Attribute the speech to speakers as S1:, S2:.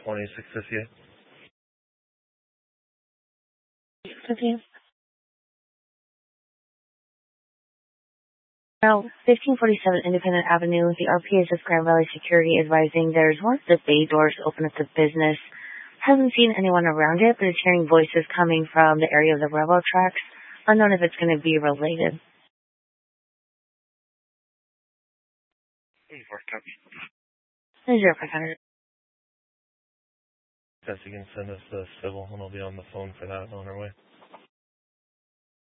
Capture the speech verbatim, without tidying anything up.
S1: twenty-six fifty-eight.
S2: fifteen. Now, fifteen forty-seven Independent Avenue, the R P S of Grand Valley Security advising there's one of the bay doors open at the business. Hasn't seen anyone around it, but is hearing voices coming from the area of the railroad tracks. Unknown if it's going to be related.
S1: eighty-four, copy.
S2: zero five hundred.
S1: Yes, you can send us the civil, and I'll be on the phone for that on our way.